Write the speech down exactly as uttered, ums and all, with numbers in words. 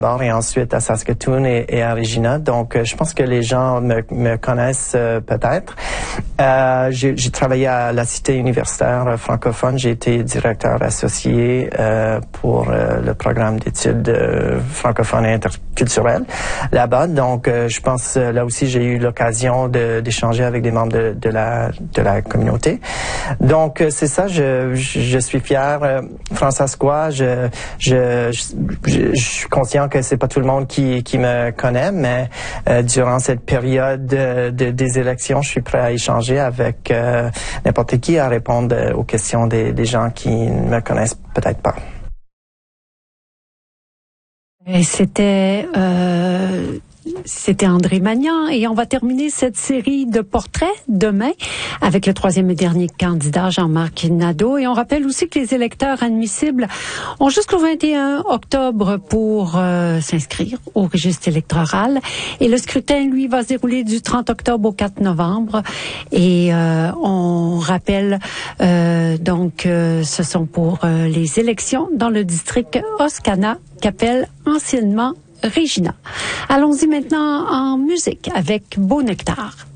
et ensuite à Saskatoon et, et à Regina. Donc, euh, je pense que les gens me, me connaissent euh, peut-être. Euh, j'ai, j'ai travaillé à la Cité universitaire francophone. J'ai été directeur associé euh, pour euh, le programme d'études euh, francophones et interculturelles là-bas. Donc, euh, je pense euh, là aussi j'ai eu l'occasion de, d'échanger avec des membres de, de la de la communauté. Donc, euh, c'est ça. Je, je, je suis fier euh, francescois. Je je, je je suis conscient que c'est pas tout le monde qui qui me connaît, mais euh, durant cette période de, de, des élections, je suis prêt à échanger avec euh, n'importe qui, à répondre aux questions des, des gens qui ne me connaissent peut-être pas. Et c'était euh, c'était André Magnan, et on va terminer cette série de portraits demain avec le troisième et dernier candidat, Jean-Marc Nadeau. Et on rappelle aussi que les électeurs admissibles ont jusqu'au vingt et un octobre pour euh, s'inscrire au registre électoral. Et le scrutin, lui, va se dérouler du trente octobre au quatre novembre. Et euh, on rappelle, euh, donc, euh, ce sont pour euh, les élections dans le district Oscana, qu'appelle anciennement Regina. Allons-y maintenant en musique avec Beau Nectar.